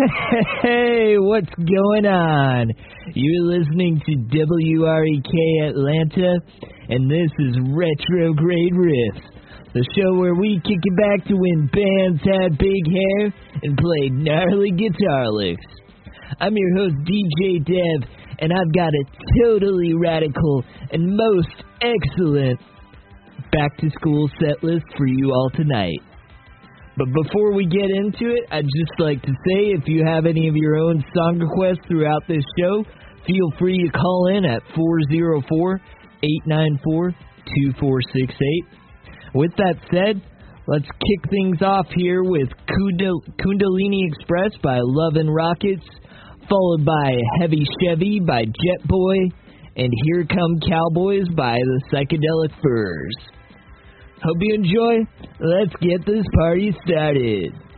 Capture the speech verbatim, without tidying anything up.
Hey, what's going on? You're listening to W R E K Atlanta, and this is Retrograde Riffs, the show where we kick it back to when bands had big hair and played gnarly guitar licks. I'm your host, D J Dev, and I've got a totally radical and most excellent back-to-school set list for you all tonight. But before we get into it, I'd just like to say, if you have any of your own song requests throughout this show, feel free to call in at four oh four, eight nine four, two four six eight. With that said, let's kick things off here with Kundal- Kundalini Express by Love and Rockets, followed by Heavy Chevy by Jet Boy, and Here Come Cowboys by the Psychedelic Furs. Hope you enjoy. Let's get this party started.